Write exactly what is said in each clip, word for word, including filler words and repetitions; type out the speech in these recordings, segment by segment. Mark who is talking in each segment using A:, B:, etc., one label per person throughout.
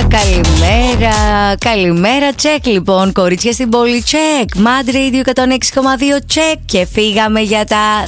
A: Καλημέρα, καλημέρα, τσεκ λοιπόν. Κορίτσια στην πόλη, τσεκ. Mad Radio εκατόν έξι κόμμα δύο, τσεκ. Και φύγαμε για τα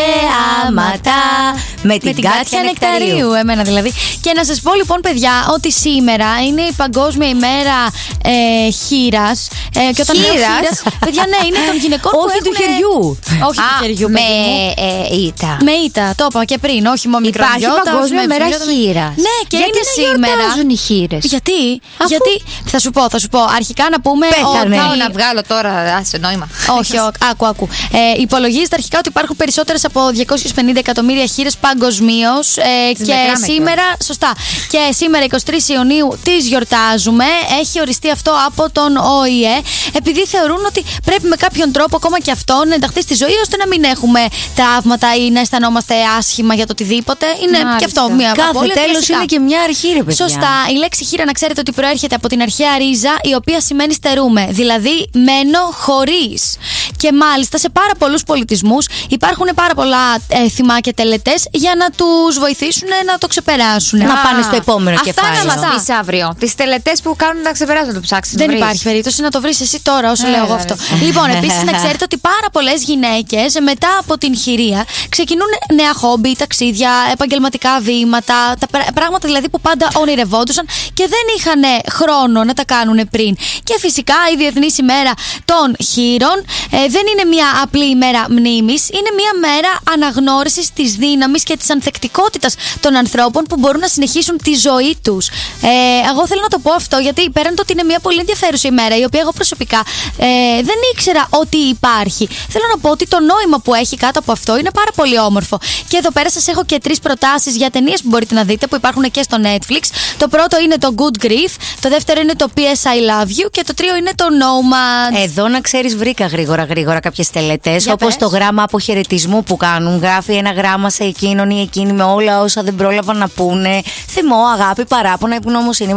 A: θέαματα με την, με την Κάτια Νεκταρίου. Νεκταρίου.
B: Εμένα δηλαδή. Και να σας πω λοιπόν, παιδιά, ότι σήμερα είναι η Παγκόσμια ημέρα ε, χείρας. Ε, και όταν
A: χείρας.
B: λέω χείρας, παιδιά, ναι, είναι των γυναικών που
A: όχι
B: έχουν...
A: του χεριού.
B: Όχι του χεριού,
C: με ε, ήττα.
B: Με ήττα, το είπα και πριν. Όχι μόνο μικρό.
C: Υπάρχει Παγκόσμια ημέρα χείρας.
B: Ναι, και
C: γιατί
B: είναι σήμερα.
C: Γιατί οι χείρες?
B: Γιατί,
C: Αφού...
B: γιατί, θα σου πω, θα σου πω. Αρχικά να πούμε.
A: Πέθανε.
C: Πάω να βγάλω τώρα, άσε νόημα.
B: Όχι, όχι, άκου, άκου. Ε, υπολογίζεται αρχικά ότι υπάρχουν περισσότερες από διακόσιες πενήντα εκατομμύρια χείρες παγκοσμίως. Ε, και σήμερα, σωστά. Και σήμερα εικοστή τρίτη Ιουνίου τις γιορτάζουμε. Έχει οριστεί αυτό από τον Ο Η Ε, επειδή θεωρούν ότι πρέπει με κάποιον τρόπο ακόμα και αυτό να ενταχθεί στη ζωή, ώστε να μην έχουμε τραύματα ή να αισθανόμαστε άσχημα για το οτιδήποτε. Είναι Μάλιστα. Και αυτό μια
A: κάθε τέλος είναι και μια αρχή, ρε παιδιά.
B: Σωστά. Η λέξη χείρα, να ξέρετε ότι προέρχεται από την αρχαία ρίζα, η οποία σημαίνει στερούμε. Δηλαδή, μένω χωρίς. Και μάλιστα σε πάρα πολλούς πολιτισμούς υπάρχουν πάρα πολλά ε, θυμά και τελετές για να τους βοηθήσουν να το ξεπεράσουν.
A: Να πάνε στο επόμενο
C: Αυτά
A: κεφάλαιο.
C: Αυτά να μας πεις αύριο. Τις τελετές που κάνουν να ξεπεράσουν, να το ψάξεις.
B: Δεν υπάρχει περίπτωση να το βρεις εσύ τώρα, όσο ε, λέω εγώ αυτό. Λοιπόν, επίσης να ξέρετε ότι πάρα πολλές γυναίκες μετά από την χειρία ξεκινούν νέα χόμπι, ταξίδια, επαγγελματικά βήματα, τα πράγματα δηλαδή που πάντα ονειρευόντουσαν και δεν είχαν χρόνο να τα κάνουν πριν. Και φυσικά η Διεθνής ημέρα των χείρων ε, δεν είναι μια απλή ημέρα μνήμης, είναι μια μέρα αναγνώρισης της δύναμης και της ανθεκτικότητας των ανθρώπων που μπορούν να συνεχίσουν τη ζωή τους. Ε, εγώ θέλω να το πω αυτό γιατί πέραν το ότι είναι μια πολύ ενδιαφέρουσα ημέρα, η οποία εγώ προσωπικά ε, δεν ήξερα ότι υπάρχει. Θέλω να πω ότι το νόημα που έχει κάτω από αυτό είναι πάρα πολύ όμορφο. Και εδώ πέρα σας έχω και τρεις προτάσεις για ταινίες που μπορείτε να δείτε, που υπάρχουν και στο Netflix. Το πρώτο είναι το Good Grief, το δεύτερο είναι το πι ες I Love You και το τρίο είναι το Nomad.
A: Εδώ να ξέρεις, βρήκα γρήγορα γρήγορα κάποιες τελετές, όπως το γράμμα αποχαιρετισμού που κάνουν. Γράφει ένα γράμμα σε εκείνον ή εκείνη με όλα όσα δεν πρόλαβαν να πούνε. Θυμό, αγάπη, παράπονα, ευγνωμοσύνη.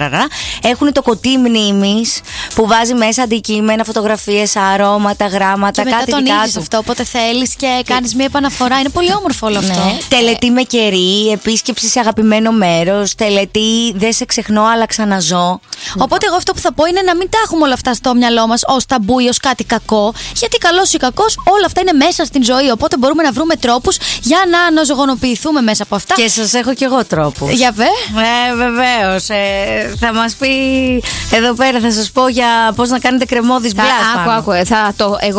A: Έχουν το κωτί μνήμης που βάζει μέσα αντικείμενα, φωτογραφίες, αρώματα, γράμματα,
B: και
A: κάτι
B: μετά
A: δικά
B: τονίζεις
A: του.
B: αυτό όποτε θέλεις και κάνεις μια επαναφορά. Είναι πολύ όμορφο όλο αυτό.
A: Ναι. Τελετή με κερί, επίσκεψη σε αγαπημένο μέρος, τελετή δεν σε ξεχνώ αλλά ξαναζώ.
B: Οπότε εγώ αυτό που θα πω είναι να μην τα έχουμε όλα αυτά στο μυαλό μας ως ταμπού ή ως κάτι κακό, γιατί καλός ή κακός όλα αυτά είναι μέσα στην ζωή. Οπότε μπορούμε να βρούμε τρόπους για να αναζωογονοποιηθούμε μέσα από αυτά.
A: Και σας έχω κι εγώ τρόπους.
B: Για βε.
A: Ε, βεβαίως. Ε, θα μας πει εδώ πέρα, θα σας πω για πώς να κάνετε κρεμμώδης μπλας.
C: Άκου, άκου. Θα το, εγώ,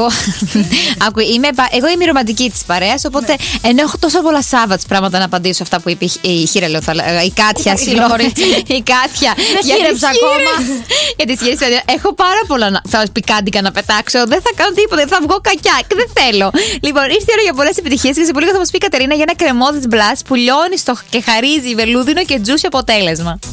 C: άκου, είμαι, εγώ είμαι η ρομαντική της παρέας, οπότε ναι. Ενώ έχω τόσο πολλά Σάββατς πράγματα να απαντήσω αυτά που είπε η χείρα, λέω, θα, η Κάτια, συγγνώμη. Η Κάτια.
B: Δεν χείρεψα ακόμα.
C: Για τις χείρες, έχω πάρα πολλά να, θα πικάντικα να πετάξω. Δεν θα κάνω τίποτα, θα βγω κακιά. Δεν θέλω. Λοιπόν, ήρθε η ώρα για πολλές επιτυχίες και σε πολύ θα μας πει η Κατερίνα για ένα κρεμμώδης μπλας που λιώνει στο και χαρίζει βελούδινο και τζούσι αποτέλεσμα.